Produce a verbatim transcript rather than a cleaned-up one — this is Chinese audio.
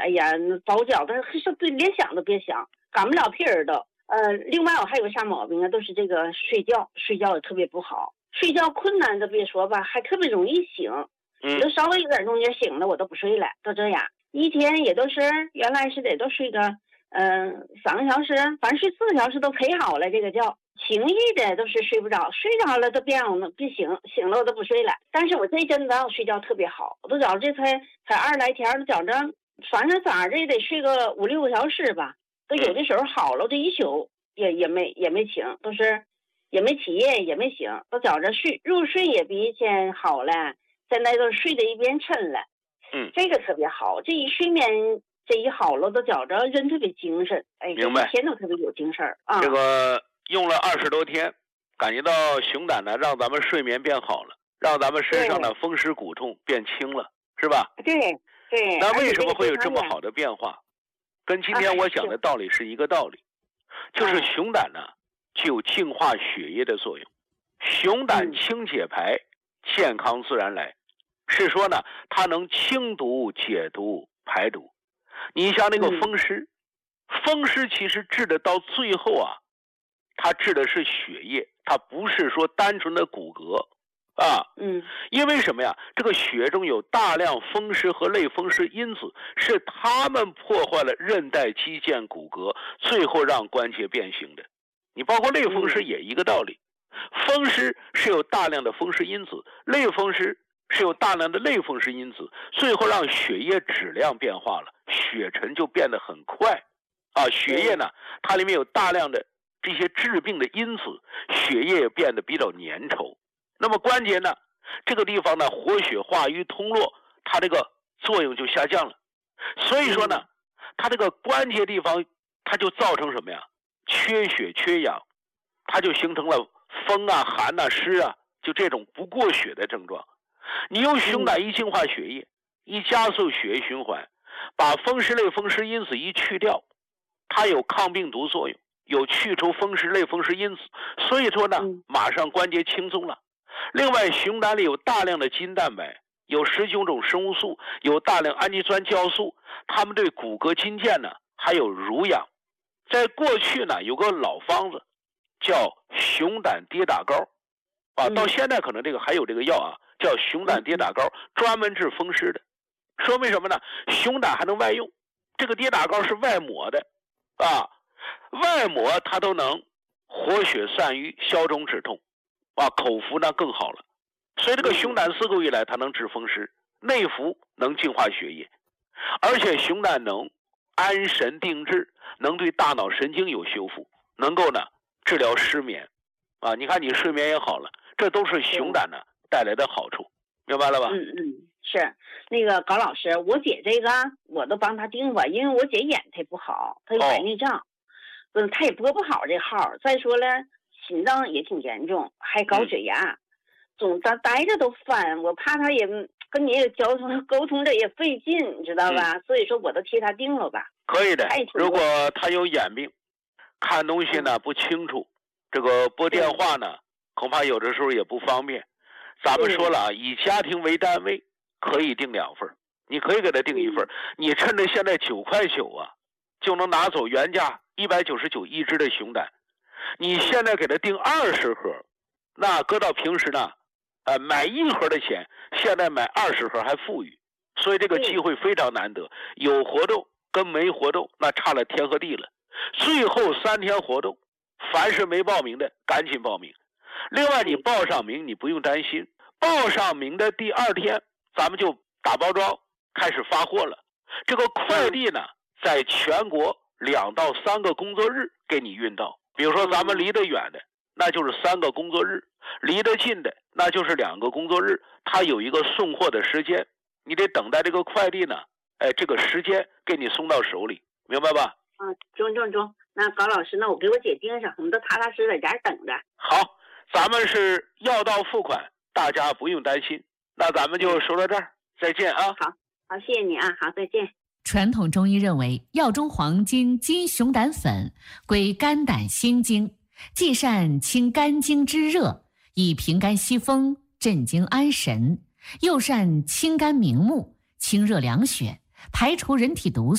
呀，包饺子是连想都别想，擀不了皮儿都。呃，另外我还有个啥毛病啊？都是这个睡觉，睡觉也特别不好，睡觉困难都别说吧，还特别容易醒。 嗯， 都稍微有点动静醒了，我都不睡了，都这样。一天也都是原来是得都睡个嗯、呃、三个小时，反正睡四个小时都陪好了这个觉。轻易的都是睡不着，睡着了都别让我别醒，醒了我都不睡了。但是我这阵子我睡觉特别好，我都觉着这才才二十来天，都觉着反正咋着也得睡个五六个小时吧。都有的时候好了，这一宿也也没也没醒，都是也没起夜也没醒，都觉着睡入睡也比以前好了。现在都睡得一边沉了， 嗯， 这个特别好。这一睡眠这一好了，都觉着人特别精神，哎， 明白， 一天都特别有精神啊。 这个用了二十多天，感觉到熊胆呢，让咱们睡眠变好了，让咱们身上的风湿骨痛变轻了，是吧？ 对对。 那为什么会有这么好的变化？跟今天我讲的道理是一个道理，就是熊胆呢具有净化血液的作用，熊胆清解排，健康自然来。是说呢，它能清毒、解毒、排毒。你像那个风湿，嗯、风湿其实治的到最后啊，它治的是血液，它不是说单纯的骨骼啊。 嗯。 因为什么呀？这个血中有大量风湿和类风湿因子，是它们破坏了韧带、肌腱、骨骼，最后让关节变形的。你包括类风湿也一个道理，嗯、风湿是有大量的风湿因子，类风湿是有大量的类风湿因子，最后让血液质量变化了，血沉就变得很快啊。血液呢，它里面有大量的这些致病的因子，血液也变得比较粘稠。那么关节呢，这个地方呢，活血化瘀通络，它这个作用就下降了。所以说呢，它这个关节地方，它就造成什么呀？缺血缺氧，它就形成了风啊、寒啊、湿啊，就这种不过血的症状。你用熊胆一净化血液，一加速血液循环，把风湿类风湿因子一去掉，它有抗病毒作用，有去除风湿类风湿因子，所以说呢，马上关节轻松了。另外，熊胆里有大量的基因蛋白，有十九种生物素，有大量氨基酸酵素，它们对骨骼筋腱呢还有濡养。在过去呢，有个老方子叫熊胆跌打膏啊，到现在可能这个还有这个药啊，叫熊胆跌打膏，专门治风湿的。说明什么呢？熊胆还能外用，这个跌打膏是外抹的啊，外抹它都能活血散瘀、消肿止痛啊，口服呢更好了。所以这个熊胆自古以来它能治风湿，内服能净化血液，而且熊胆能安神定志，能对大脑神经有修复，能够呢治疗失眠啊。你看你睡眠也好了，这都是熊胆呢带来的好处，明白了吧？ 嗯嗯，是那个高老师，我姐这个我都帮她订过，因为我姐眼她不好，她有白内障，嗯、哦，她也拨不好这号。再说了，心脏也挺严重，还高血压，嗯、总咱待着都烦，我怕她也跟你也交通沟通着也费劲，你知道吧？嗯、所以说我都替她订了吧。 可以的，如果她有眼病，看东西呢不清楚，这个拨电话呢恐怕有的时候也不方便。咱们说了啊，以家庭为单位，可以订两份，你可以给他订一份，你趁着现在九块九啊，就能拿走原价一百九十九一支的熊胆，你现在给他订二十盒，那搁到平时呢，呃，买一盒的钱，现在买二十盒还富裕，所以这个机会非常难得，有活动跟没活动那差了天和地了。最后三天活动，凡是没报名的赶紧报名。另外你报上名你不用担心，报上名的第二天咱们就打包装开始发货了。这个快递呢在全国两到三个工作日给你运到，比如说咱们离得远的那就是三个工作日，离得近的那就是两个工作日，它有一个送货的时间，你得等待这个快递呢，哎，这个时间给你送到手里，明白吧？ 嗯，中中中。那高老师，那我给我姐盯上，我们都踏踏实实在家等着。 好，咱们是药到付款，大家不用担心。那咱们就说到这儿，再见啊！ 好，好，谢谢你啊，好，再见。 传统中医认为，药中黄金金熊胆粉归肝胆心经，既善清肝经之热，以平肝息风、镇惊安神，又善清肝明目、清热凉血，排除人体毒素。